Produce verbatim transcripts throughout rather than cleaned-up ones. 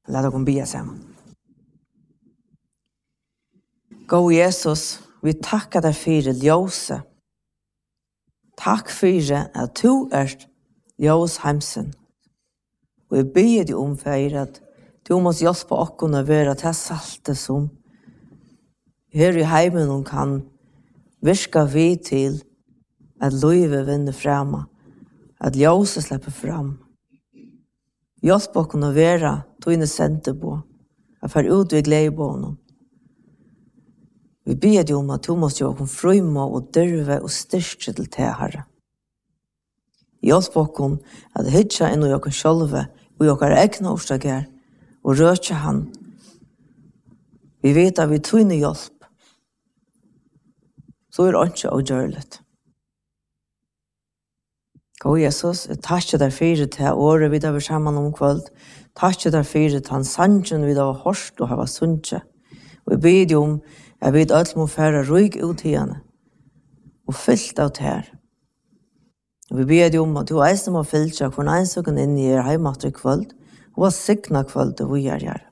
Lad oss be sammen. Gå Jesus, vi takkar deg for ljøse. Takk for at du er ljøs heimsen. Og jeg ber deg om for at du måtte hjelpe oss å være til salte som her i heimen kan virke vi til at livet vinner fremme, at ljøset slipper frem. Hjelp oss å være tog sendte på, at for ut vi gleder på honom. Vi ber deg om at du måtte gjøre oss fremme og dørve og styrke til det, Herre. Hjelp oss at hitje inn i oss selv og i oss egne årsaker og røke han. Vi vet at vi tog hjelp. Så er det ikke å gjøre litt. Gå Jesus, jeg takker deg for det året vi har vært sammen om kveld. Takker deg for det han sannsyn vi har hørt og har vært sunnet. Og jeg ber deg om jeg vet alt må fære røyk ut i henne og fyllt av det her. Og vi ber deg om at du eisen må fyllt seg for en ensaken inn i er heimat i kveld og var sikna kveld og vi er her.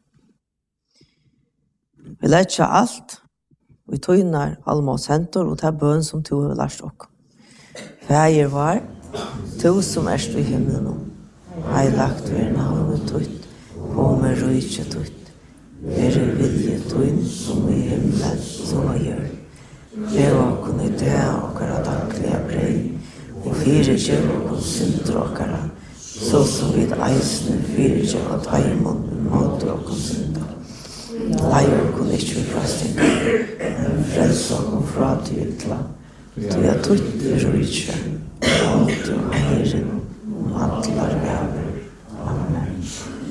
Vi lær ikke alt. Vi tøyner alle med oss henter og ta bøn som du har lært oss. Fæger var, du som er i himmelen nå. Hei lagt ved navnet tøyt, og med røyke tøyt. Være vilje tøyn som i himmelen som er gjør. Lev og kunne det og kjøre daglige brei, og fire kjøp og synder og kjøre, så som vi eisene fire kjøp og taimon måte og synder. Lei og kunne ikke frasting, men frelse og fra til ytla, til jeg tøyt i røyke, alt og heiren, og atler vever. Amen.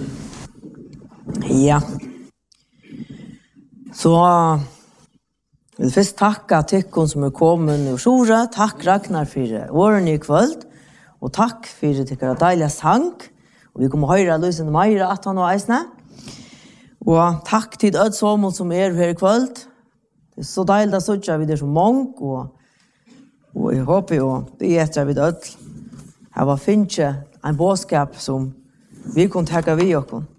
Ja. Så jeg vil først takke tikkene som er kommet og sjore. Takk Ragnar for årene i kveld. Og takk for tikkere deilige sang. Og vi kommer høyre Løsende Meire at han og eisene. Og takk til Ød Somon som er her i kveld. Det er så deilig at jeg vil det så mange. Og, og jeg håper jo det er etter vi Ød. Her var finnes en båtskap som vi kunne takke vi oss.